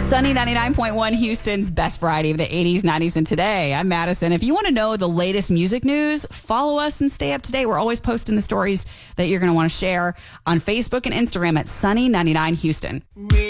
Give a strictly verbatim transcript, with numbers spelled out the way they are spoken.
Sunny ninety-nine point one, Houston's best variety of the eighties, nineties, and today. I'm Madison. If you want to know the latest music news, follow us and stay up to date. We're always posting the stories that you're going to want to share on Facebook and Instagram at Sunny ninety-nine Houston.